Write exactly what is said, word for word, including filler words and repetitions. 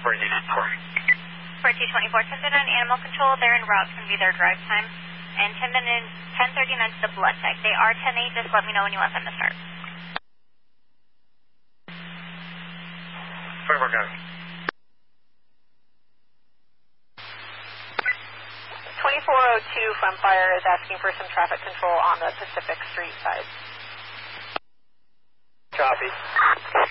Where you need for? For two twenty-four, ten thirty-nine Animal Control, they're en route, going to be their drive time. And ten thirty-nine to the blood tech. They are ten eight, just let me know when you want them to start. twenty-four, go. twenty-four oh two from Fire is asking for some traffic control on the Pacific Street side. Copy.